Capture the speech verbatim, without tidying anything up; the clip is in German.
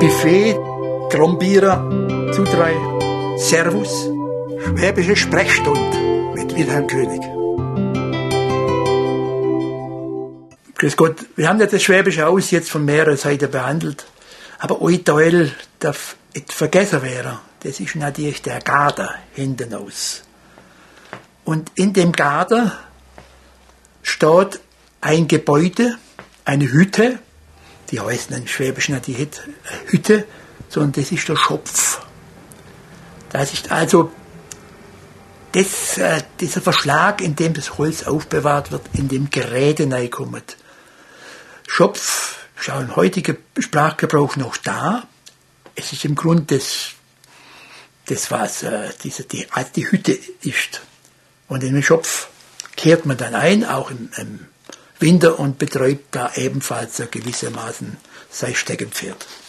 Buffet, Trombierer, zu drei, Servus, Schwäbische Sprechstunde mit Wilhelm König. Grüß Gott, wir haben ja das Schwäbische Haus jetzt von mehreren Seiten behandelt, aber ein Teil darf nicht vergessen werden. Das ist natürlich der Garten hinten aus. Und in dem Garten steht ein Gebäude, eine Hütte, die heißt in Schwäbisch nicht die Hütte, sondern das ist der Schopf. Das ist also das, äh, dieser Verschlag, in dem das Holz aufbewahrt wird, in dem Geräte reinkommt. Schopf ist auch im heutigen Sprachgebrauch noch da. Es ist im Grunde das, das was äh, diese, die, die Hütte ist. Und in den Schopf kehrt man dann ein, auch im, im Winter, und betreibt da ebenfalls gewissermaßen sein Steckenpferd.